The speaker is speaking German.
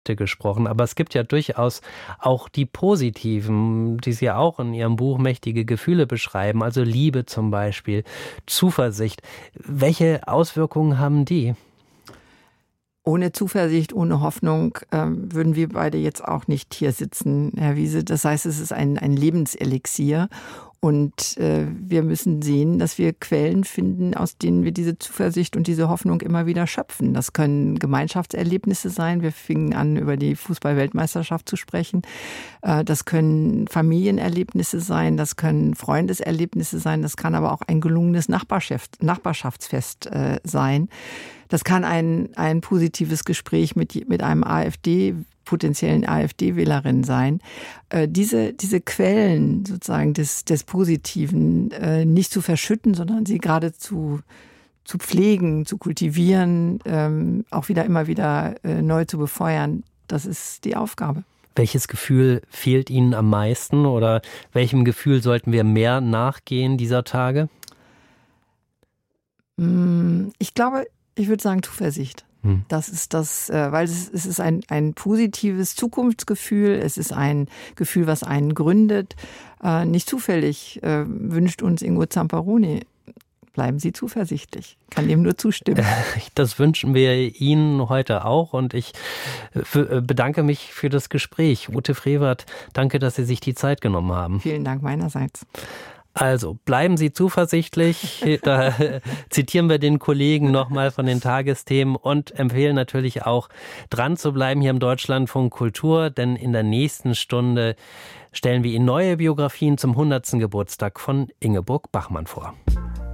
gesprochen, aber es gibt ja durchaus auch die positiven, die Sie ja auch in Ihrem Buch mächtige Gefühle beschreiben, also Liebe zum Beispiel, Zuversicht. Welche Auswirkungen haben die? Ohne Zuversicht, ohne Hoffnung würden wir beide jetzt auch nicht hier sitzen, Herr Wiese. Das heißt, es ist ein Lebenselixier. Und wir müssen sehen, dass wir Quellen finden, aus denen wir diese Zuversicht und diese Hoffnung immer wieder schöpfen. Das können Gemeinschaftserlebnisse sein. Wir fingen an, über die Fußball-Weltmeisterschaft zu sprechen. Das können Familienerlebnisse sein. Das können Freundeserlebnisse sein. Das kann aber auch ein gelungenes Nachbarschaftsfest sein. Das kann ein positives Gespräch mit einem potenziellen AfD-Wählerin sein. Diese Quellen sozusagen des Positiven nicht zu verschütten, sondern sie gerade zu pflegen, zu kultivieren, auch immer wieder neu zu befeuern, das ist die Aufgabe. Welches Gefühl fehlt Ihnen am meisten oder welchem Gefühl sollten wir mehr nachgehen dieser Tage? Ich glaube, ich würde sagen Zuversicht. Das ist das, weil es ist ein positives Zukunftsgefühl. Es ist ein Gefühl, was einen gründet. Nicht zufällig wünscht uns Ingo Zamperoni, bleiben Sie zuversichtlich. Kann dem nur zustimmen. Das wünschen wir Ihnen heute auch und ich bedanke mich für das Gespräch. Ute Frevert, danke, dass Sie sich die Zeit genommen haben. Vielen Dank meinerseits. Also, bleiben Sie zuversichtlich. Da zitieren wir den Kollegen nochmal von den Tagesthemen und empfehlen natürlich auch, dran zu bleiben hier im Deutschlandfunk Kultur, denn in der nächsten Stunde stellen wir Ihnen neue Biografien zum 100. Geburtstag von Ingeborg Bachmann vor.